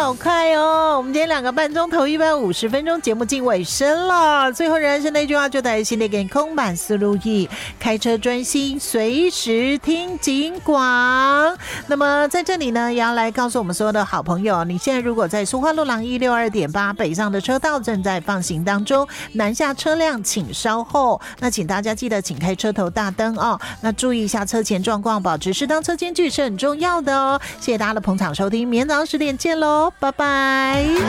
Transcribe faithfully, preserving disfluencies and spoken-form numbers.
好快哦！我们今天两个半钟头，一百五十分钟，节目进尾声了。最后仍然是那句话，就带系列给空板思路易，开车专心，随时听警广。那么在这里呢，也要来告诉我们所有的好朋友，你现在如果在苏花路廊一六二点八北上的车道正在放行当中，南下车辆请稍后。那请大家记得请开车头大灯哦，那注意一下车前状况，保持适当车间距是很重要的哦。谢谢大家的捧场收听，明天早上十点见喽，拜拜。